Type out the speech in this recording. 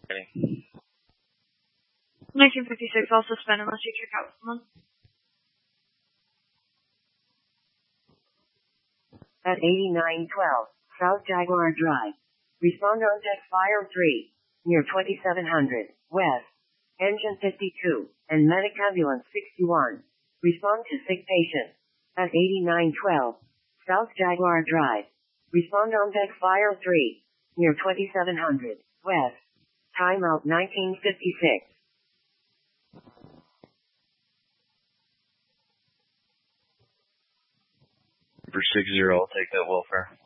1956, I'll suspend unless you kick out someone. At 8912, South Jaguar Drive. Respond on deck Fire 3, near 2700, West. Engine 52, and Medic Ambulance 61. Respond to sick patient. At 8912, South Jaguar Drive. Respond on deck Fire 3, near 2700, West. Timeout 1956. For 60, I'll take that welfare.